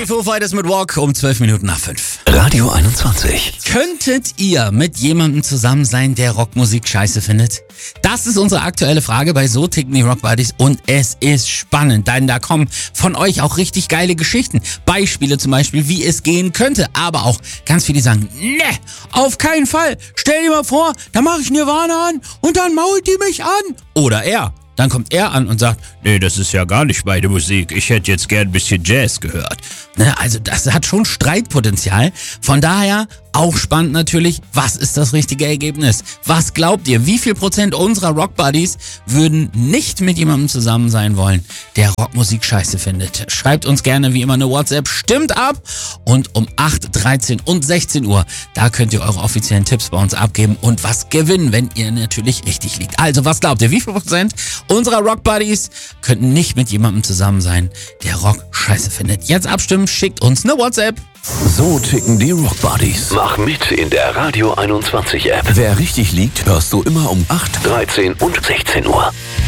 Foo Fighters mit Walk um 12 Minuten nach 5. Radio 21. Könntet ihr mit jemandem zusammen sein, der Rockmusik scheiße findet? Das ist unsere aktuelle Frage bei So ticken die Rock Buddies und es ist spannend, denn da kommen von euch auch richtig geile Geschichten. Beispiele zum Beispiel, wie es gehen könnte, aber auch ganz viele sagen, ne, auf keinen Fall. Stell dir mal vor, da mache ich Nirvana an und dann mault die mich an. Oder er. Dann kommt er an und sagt, nee, das ist ja gar nicht meine Musik. Ich hätte jetzt gern ein bisschen Jazz gehört. Ne, also das hat schon Streitpotenzial. Von daher auch spannend natürlich, was ist das richtige Ergebnis? Was glaubt ihr, wie viel Prozent unserer Rock-Buddies würden nicht mit jemandem zusammen sein wollen, der Rockmusik scheiße findet? Schreibt uns gerne wie immer eine WhatsApp, stimmt ab. Und um 8, 13 und 16 Uhr, da könnt ihr eure offiziellen Tipps bei uns abgeben und was gewinnen, wenn ihr natürlich richtig liegt. Also was glaubt ihr, wie viel Prozent unserer Rock-Buddies könnten nicht mit jemandem zusammen sein, der Rock scheiße findet? Jetzt abstimmen, schickt uns eine WhatsApp. So ticken die Rock Buddies. Mach mit in der Radio 21 App. Wer richtig liegt, hörst du immer um 8, 13 und 16 Uhr.